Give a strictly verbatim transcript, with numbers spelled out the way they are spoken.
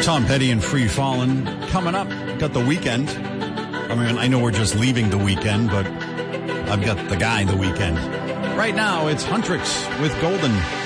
Tom Petty and Free Fallin' coming up. Got the weekend. I mean, I know we're just leaving the weekend, but I've got the guy the weekend. Right now, it's Huntrix with Golden.